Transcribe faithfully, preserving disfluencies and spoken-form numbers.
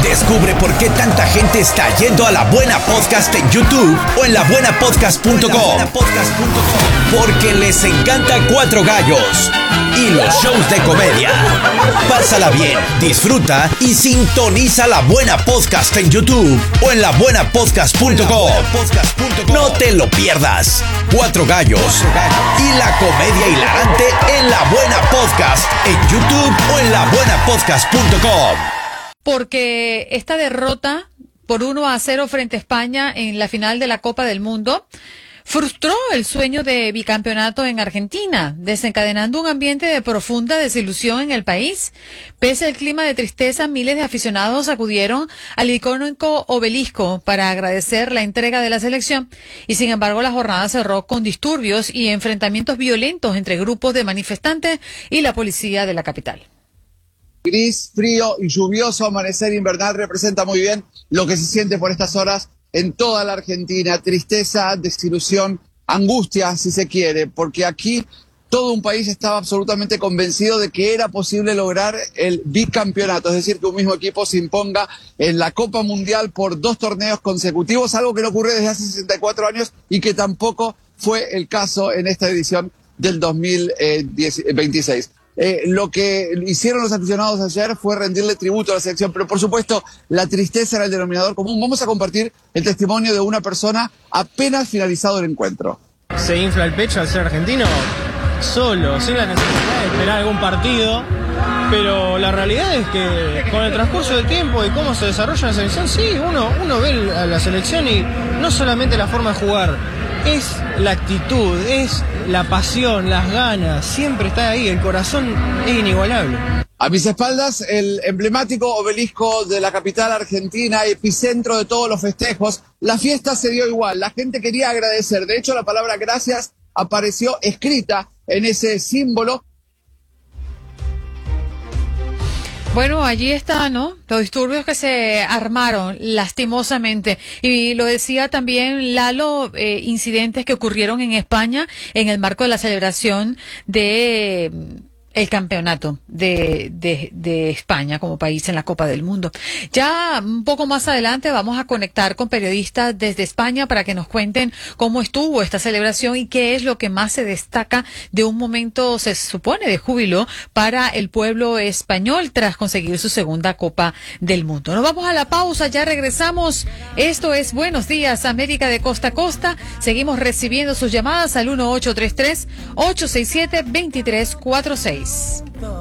Descubre por qué tanta gente está yendo a La Buena Podcast en YouTube o en la buena podcast punto com. Porque les encanta Cuatro Gallos y los shows de comedia. Pásala bien, disfruta y sintoniza La Buena Podcast en YouTube o en la buena podcast punto com. No te lo pierdas. Cuatro Gallos y la comedia hilarante en La Buena Podcast en YouTube o en la buena podcast punto com. Porque esta derrota por uno a cero frente a España en la final de la Copa del Mundo frustró el sueño de bicampeonato en Argentina, desencadenando un ambiente de profunda desilusión en el país. Pese al clima de tristeza, miles de aficionados acudieron al icónico obelisco para agradecer la entrega de la selección, y sin embargo la jornada cerró con disturbios y enfrentamientos violentos entre grupos de manifestantes y la policía de la capital. Gris, frío y lluvioso amanecer invernal representa muy bien lo que se siente por estas horas en toda la Argentina. Tristeza, desilusión, angustia, si se quiere, porque aquí todo un país estaba absolutamente convencido de que era posible lograr el bicampeonato, es decir, que un mismo equipo se imponga en la Copa Mundial por dos torneos consecutivos, algo que no ocurre desde hace sesenta y cuatro años y que tampoco fue el caso en esta edición del dos mil veintiséis. Eh, lo que hicieron los aficionados ayer fue rendirle tributo a la selección, pero por supuesto la tristeza era el denominador común. Vamos a compartir el testimonio de una persona apenas finalizado el encuentro. Se infla el pecho al ser argentino solo, sin la necesidad de esperar algún partido, pero la realidad es que con el transcurso del tiempo y cómo se desarrolla la selección, sí, uno, uno ve a la selección y no solamente la forma de jugar, es la actitud, es la pasión, las ganas, siempre está ahí, el corazón es inigualable. A mis espaldas, el emblemático obelisco de la capital argentina, epicentro de todos los festejos. La fiesta se dio igual, la gente quería agradecer. De hecho, la palabra gracias apareció escrita en ese símbolo. Bueno, allí está, ¿no? Los disturbios que se armaron, lastimosamente. Y lo decía también Lalo, eh, incidentes que ocurrieron en España en el marco de la celebración de el campeonato de, de, de España como país en la Copa del Mundo. Ya un poco más adelante vamos a conectar con periodistas desde España para que nos cuenten cómo estuvo esta celebración y qué es lo que más se destaca de un momento, se supone, de júbilo para el pueblo español tras conseguir su segunda Copa del Mundo. Nos vamos a la pausa, ya regresamos. Esto es Buenos Días América de Costa a Costa. Seguimos recibiendo sus llamadas al uno ocho tres tres, ocho seis siete, dos tres cuatro seis.